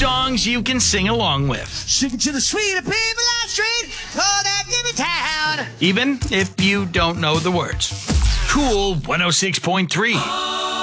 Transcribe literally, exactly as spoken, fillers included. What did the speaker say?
songs you can sing along with. Sing it to the sweet people on the street. Oh, that give me town. Even if you don't know the words. Cool one oh six point three.